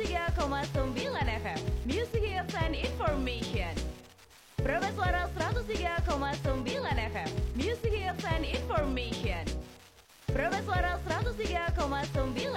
103,9 FM Music Hits and Information. Probe Suara 103,9 FM Music Hits and Information. Probe Suara 103,9